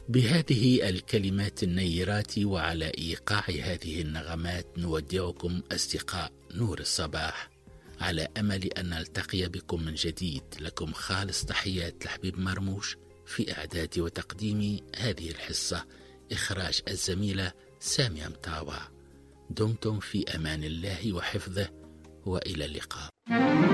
بهذه الكلمات النيرات وعلى إيقاع هذه النغمات نودعكم أصدقاء نور الصباح، على أمل أن نلتقي بكم من جديد. لكم خالص تحيات لحبيب مرموش، في إعداد وتقديم هذه الحصة إخراج الزميلة سامية مطاوع. دمتم في أمان الله وحفظه، وإلى اللقاء.